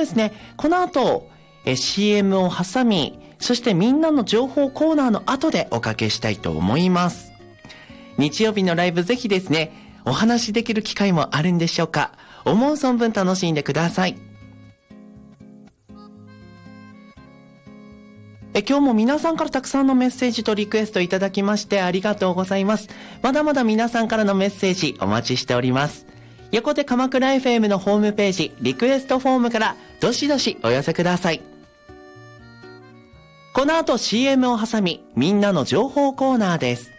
ですね、この後、CM を挟み、そしてみんなの情報コーナーの後でおかけしたいと思います。日曜日のライブぜひですね、お話しできる機会もあるんでしょうか。思う存分楽しんでください。今日も皆さんからたくさんのメッセージとリクエストいただきましてありがとうございます。まだまだ皆さんからのメッセージお待ちしております。横手鎌倉 FM のホームページリクエストフォームからどしどしお寄せください。この後 CM を挟みみんなの情報コーナーです。